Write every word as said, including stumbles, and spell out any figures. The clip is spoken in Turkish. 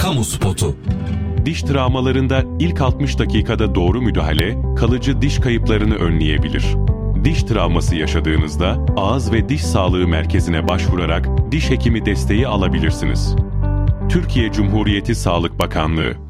Kamu spotu. Diş travmalarında ilk altmış dakikada doğru müdahale, kalıcı diş kayıplarını önleyebilir. Diş travması yaşadığınızda Ağız ve Diş Sağlığı Merkezi'ne başvurarak diş hekimi desteği alabilirsiniz. Türkiye Cumhuriyeti Sağlık Bakanlığı